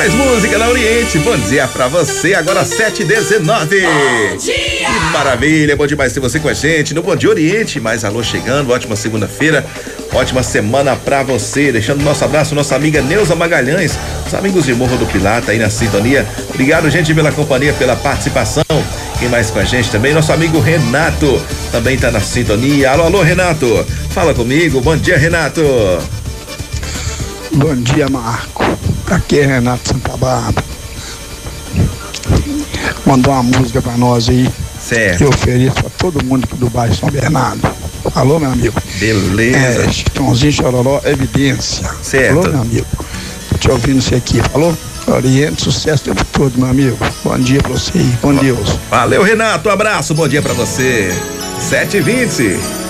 mais música na Oriente. Bom dia pra você, agora 7h19. Bom dia! Que maravilha, bom demais ter você com a gente no Bom Dia Oriente. Mais alô chegando, ótima segunda-feira, ótima semana pra você. Deixando nosso abraço, nossa amiga Neuza Magalhães, os amigos de Morro do Pilar, tá aí na sintonia. Obrigado, gente, pela companhia, pela participação. Quem mais com a gente também? Nosso amigo Renato também tá na sintonia. Alô, alô, Renato. Fala comigo. Bom dia, Renato. Bom dia, Marco. Aqui é Renato Santa Bárbara. Mandou uma música pra nós aí. Certo. Que eu ofereço pra todo mundo aqui do bairro São Bernardo. Alô, meu amigo. Beleza. Chitãozinho, Chororó, Evidência. Certo. Alô, meu amigo. Tô te ouvindo você aqui. Falou? Oriente, sucesso o tempo todo, meu amigo. Bom dia pra você aí. Com Deus. Valeu, Renato. Um abraço. Bom dia pra você. 7h20.